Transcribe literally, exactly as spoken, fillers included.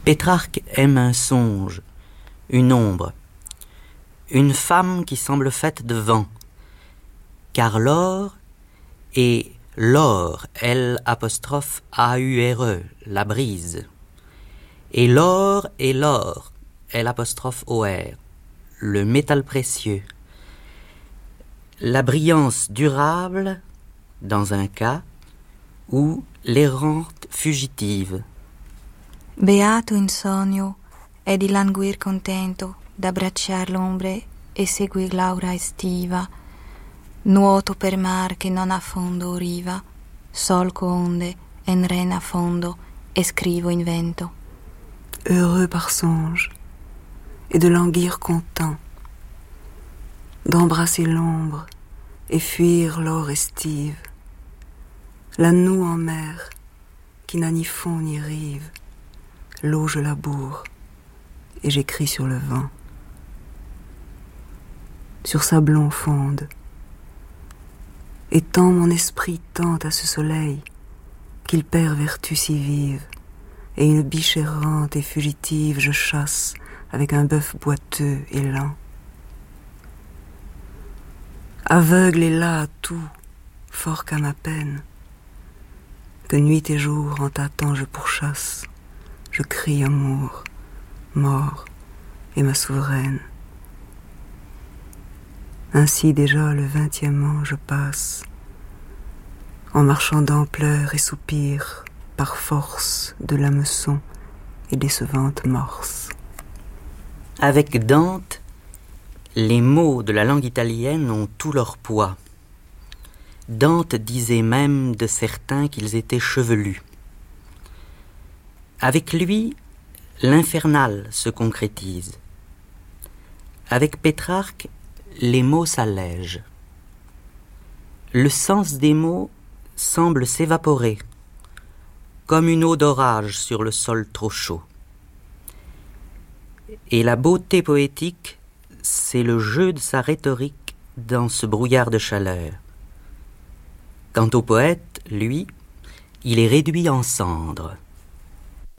Pétrarque aime un songe, une ombre, une femme qui semble faite de vent, car l'or est l'or, L apostrophe A U R E, la brise, et l'or est l'or, L apostrophe O R, le métal précieux, la brillance durable dans un cas ou l'errante fugitive. Beato insonio e di languir contento d'abbracciar l'ombre e seguir l'aura estiva, nuoto per mar che non affondo o riva, solco onde en ren a fondo e scrivo in vento. Heureux par songe et de languir content, d'embrasser l'ombre et fuir l'or estive, la noue en mer qui n'a ni fond ni rive, l'eau je laboure et j'écris sur le vent. Sur sablon fonde, et tant mon esprit tend à ce soleil qu'il perd vertu si vive, et une biche errante et fugitive je chasse avec un bœuf boiteux et lent. Aveugle et las à tout, fort qu'à ma peine, que nuit et jour en tâtant je pourchasse, je crie amour, mort et ma souveraine. Ainsi déjà le vingtième an je passe, en marchant d'ampleur et soupir, par force de l'hameçon et décevante morse. Avec Dante, les mots de la langue italienne ont tout leur poids. Dante disait même de certains qu'ils étaient chevelus. Avec lui, l'infernal se concrétise. Avec Pétrarque, les mots s'allègent. Le sens des mots semble s'évaporer, comme une eau d'orage sur le sol trop chaud. Et la beauté poétique, c'est le jeu de sa rhétorique dans ce brouillard de chaleur. Quant au poète, lui, il est réduit en cendres.